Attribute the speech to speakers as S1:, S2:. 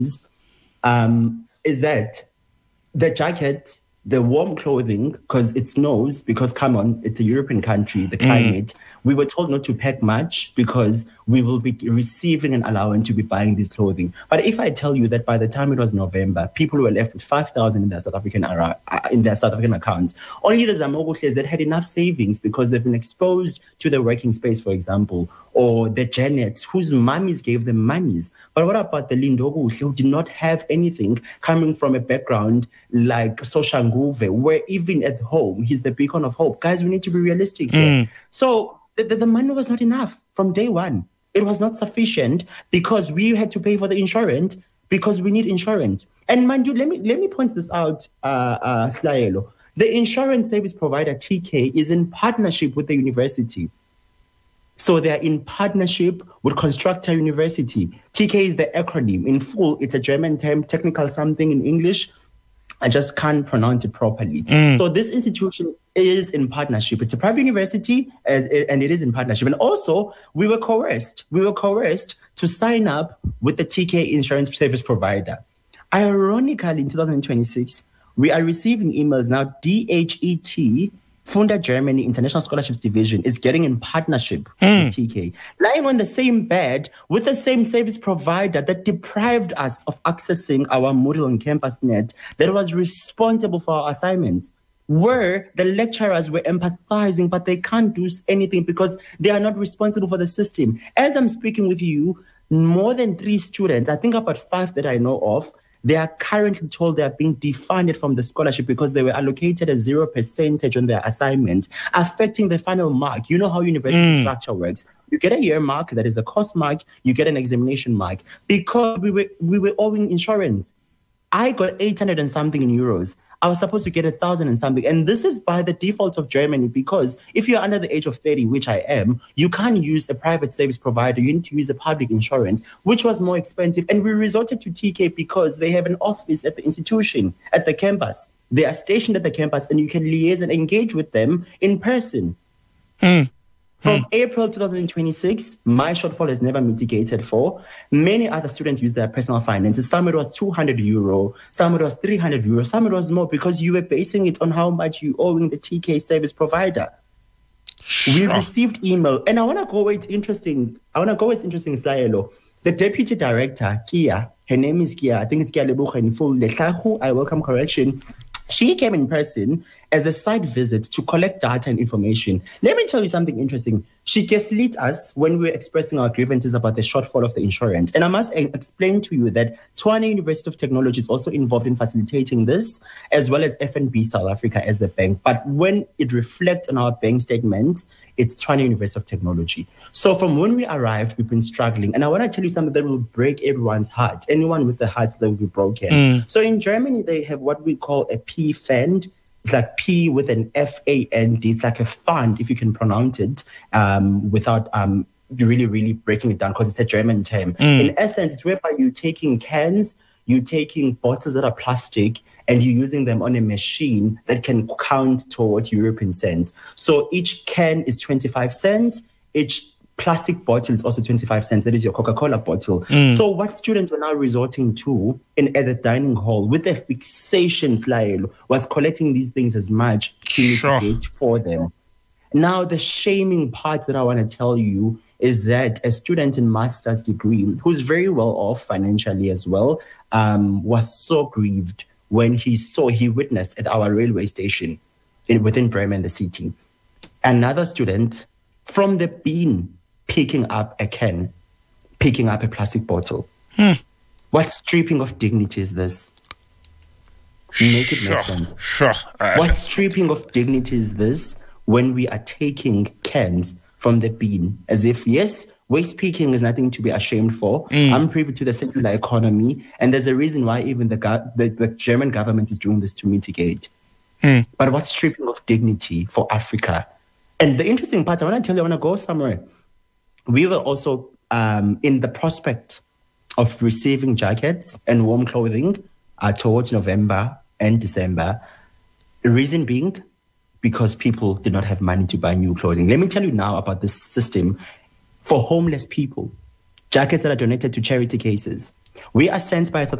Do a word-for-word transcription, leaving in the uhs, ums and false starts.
S1: um, is that the jacket, the warm clothing, because it snows, because come on, it's a European country, the climate, mm. we were told not to pack much because we will be receiving an allowance to be buying this clothing. But if I tell you that by the time it was November, people were left with five thousand in their South African uh, in their South African accounts, only the Zamoguhles that had enough savings because they've been exposed to the working space, for example, or the Janets whose mummies gave them monies. But what about the Lindoguhle who did not have anything, coming from a background like Soshanguve, where even at home, he's the beacon of hope? Guys, we need to be realistic here. Mm. So the, the, the money was not enough from day one. It was not sufficient because we had to pay for the insurance because we need insurance. And mind you, let me let me point this out, uh, uh, Slaelo. The insurance service provider, T K, is in partnership with the university. So they're in partnership with Constructor University. T K is the acronym. In full, it's a German term, technical something in English. I just can't pronounce it properly. Mm. So this institution is in partnership. It's a private university, as it, and it is in partnership. And also, we were coerced. We were coerced to sign up with the T K insurance service provider. Ironically, in two thousand twenty-six, we are receiving emails now. D H E T, Funda Germany International Scholarships Division, is getting in partnership mm. with T K, lying on the same bed with the same service provider that deprived us of accessing our Moodle on Campus Net, that was responsible for our assignments, where the lecturers were empathizing, but they can't do anything because they are not responsible for the system. As I'm speaking with you, more than three students, I think about five that I know of, they are currently told they are being defunded from the scholarship because they were allocated a zero percentage on their assignment, affecting the final mark. You know how university mm. structure works. You get a year mark, that is a course mark, you get an examination mark. Because we were we were owing insurance. I got eight hundred and something in euros. I was supposed to get a thousand and something. And this is by the default of Germany, because if you're under the age of thirty, which I am, you can't use a private service provider. You need to use a public insurance, which was more expensive. And we resorted to T K because they have an office at the institution, at the campus. They are stationed at the campus and you can liaise and engage with them in person. Mm. From mm. April twenty twenty-six, my shortfall is never mitigated for. Many other students use their personal finances. Some it was two hundred euro, some it was three hundred euro, some it was more, because you were basing it on how much you owing the T K service provider. We oh. received email, and I want to go where it's interesting. I want to go where it's interesting, Slaelo. The deputy director, Kia, her name is Kia, I think it's Kia Leboga in full, Letlahu, I welcome correction. She came in person as a site visit to collect data and information. Let me tell you something interesting. She gaslit us when we were expressing our grievances about the shortfall of the insurance. And I must explain to you that Tshwane University of Technology is also involved in facilitating this, as well as F N B South Africa as the bank. But when it reflects on our bank statements, it's Tshwane University of Technology. So from when we arrived, we've been struggling. And I want to tell you something that will break everyone's heart. Anyone with a heart that will be broken. Mm. So in Germany, they have what we call a P fund. It's like P with an F A N D. It's like a fund, if you can pronounce it, um, without um, really, really breaking it down, because it's a German term. Mm. In essence, it's whereby you're taking cans, you're taking bottles that are plastic, and you're using them on a machine that can count towards European cents. So each can is twenty-five cents. Each plastic bottle is also twenty-five cents. That is your Coca-Cola bottle. Mm. So what students were now resorting to in at the dining hall with their fixation style was collecting these things as much to mitigate sure. for them. Now, the shaming part that I want to tell you is that a student in master's degree, who's very well off financially as well, um, was so grieved when he saw, he witnessed at our railway station in, within Bremen, the city, another student from the bin picking up a can, picking up a plastic bottle. Hmm. What stripping of dignity is this? Make it sure, make sense.
S2: Sure. Uh,
S1: what stripping of dignity is this when we are taking cans from the bin? As if, yes, waste picking is nothing to be ashamed for. Mm. I'm privy to the circular economy, and there's a reason why even the, go- the, the German government is doing this to mitigate. Mm. But what's stripping of dignity for Africa? And the interesting part, I want to tell you, I want to go somewhere. We were also um, in the prospect of receiving jackets and warm clothing uh, towards November and December. The reason being, because people did not have money to buy new clothing. Let me tell you now about this system for homeless people. Jackets that are donated to charity cases. We are sent by South